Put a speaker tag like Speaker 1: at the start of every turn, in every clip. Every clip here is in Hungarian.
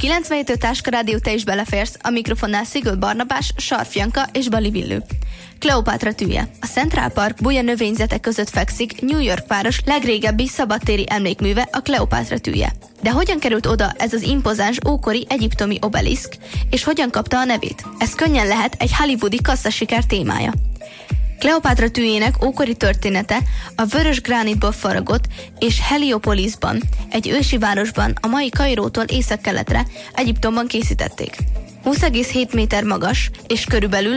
Speaker 1: 97 Táska Rádió, te is beleférsz, a mikrofonnál Szigő Barnabás, Sarf Janka és Bali Villő. Kleopátra tűje. A Central Park buja növényzetek között fekszik New York város legrégebbi szabadtéri emlékműve, a Kleopátra tűje. De hogyan került oda ez az impozáns ókori egyiptomi obeliszk, és hogyan kapta a nevét? Ez könnyen lehet egy hollywoodi kasszasiker témája. Kleopátra tűjének ókori története a vörös gránitból faragott és Heliopolisban, egy ősi városban, a mai Kairótól északkeletre, Egyiptomban készítették. 20,7 méter magas, és körülbelül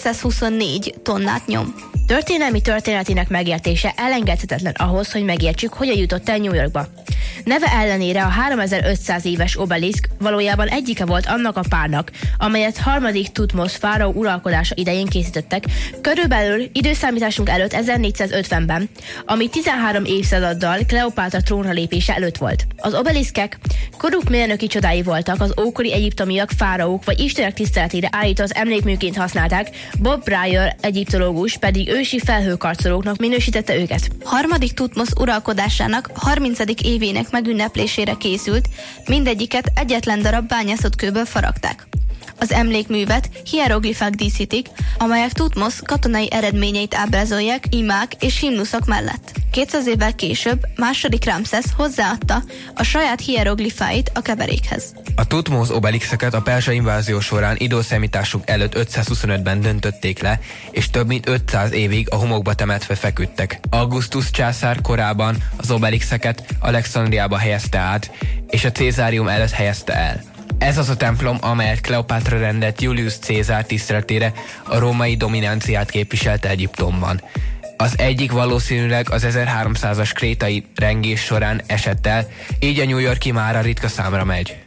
Speaker 1: 224 tonnát nyom.
Speaker 2: Történetének megértése elengedhetetlen ahhoz, hogy megértsük, hogyan jutott el New Yorkba. Neve ellenére a 3500 éves obeliszk valójában egyike volt annak a párnak, amelyet harmadik Thutmose fáraó uralkodása idején készítettek, körülbelül időszámításunk előtt 1450-ben, ami 13 évszázaddal Kleopátra trónra lépése előtt volt. Az obeliszkek koruk mérnöki csodái voltak, az ókori egyiptomiak fáraók vagy istenek tiszteletére állított emlékműként használták, Bob Brier egyiptológus pedig ősi felhőkarcolóknak minősítette őket.
Speaker 1: Harmadik Thutmose uralkodásának 30. évének megünneplésére készült, mindegyiket egyetlen darab bányászott kőből faragták. Az emlékművet hieroglifák díszítik, amelyek Thutmose katonai eredményeit ábrázolják imák és himnuszok mellett. 200 évvel később második Ramszesz hozzáadta a saját hieroglifáit a keverékhez.
Speaker 3: A Thutmose obelixeket a perzsa invázió során időszámításuk előtt 525-ben döntötték le, és több mint 500 évig a homokba temetve feküdtek. Augustus császár korában az obelixeket Alexandriába helyezte át, és a Cézárium előtt helyezte el. Ez az a templom, amelyet Kleopátra rendelt Julius Cézár tiszteletére, a római dominanciát képviselte Egyiptomban. Az egyik valószínűleg az 1300-as krétai rengés során esett el, így a New York-i mára ritka számra megy.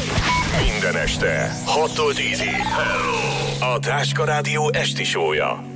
Speaker 4: Minden este 6-tól 10-ig. A Táska Rádió esti show-ja.